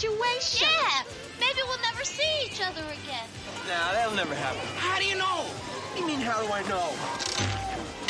situation. Yeah, maybe we'll never see each other again. Nah, that'll never happen. How do you know? What do you mean, how do I know?